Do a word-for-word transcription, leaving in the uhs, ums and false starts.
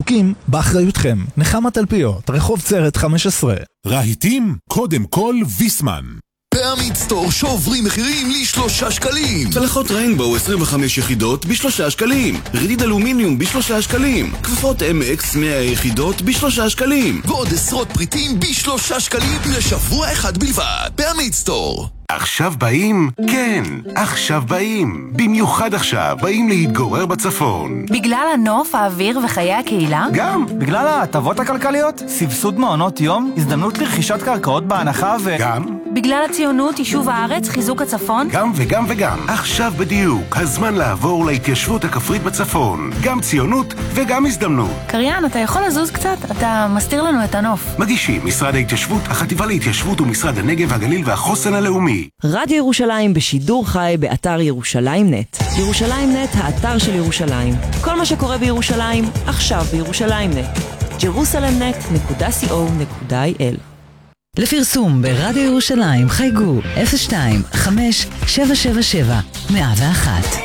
תמרוקים באחריותכם. נחמה תלפיות, רחוב צרת חמש עשרה. רהיטים? קודם כל ויסמן. בעמית סטור שוברים מחירים לשלושה שקלים. צלחות ריינבואו עשרים וחמש יחידות בשלושה שקלים. רדיד אלומיניום בשלושה שקלים. כפפות אם אקס מאה יחידות בשלושה שקלים. ועוד עשרות פריטים בשלושה שקלים לשבוע אחד בלבד. בעמית סטור. עכשיו באים? כן, עכשיו באים. במיוחד עכשיו באים להתגורר בצפון. בגלל הנוף, האוויר וחיי הקהילה? גם. בגלל ההטבות הכלכליות, סבסוד מעונות יום, הזדמנות לרכישת קרקעות בהנחה ו... גם. בגלל הציונות, יישוב הארץ, חיזוק הצפון? גם וגם וגם. עכשיו בדיוק, הזמן לעבור להתיישבות הכפרית בצפון. גם ציונות וגם הזדמנות. קריין, אתה יכול לזוז קצת? אתה מסתיר לנו את הנוף. מגישים משרד ההתיישבות, החטיבה להתיישבות ומשרד הנגב, הגליל והחוסן הלאומי. רדיו ירושלים בשידור חי באתר ירושלים נט. ירושלים נט, האתר של ירושלים. כל מה שקורה בירושלים, עכשיו בירושלים נט. ג'רוסלם נט נקודה סי או נקודה איי אל. לפרסום ברדיו ירושלים חייגו אפס שתיים חמש שבע שבע שבע מאה ואחת.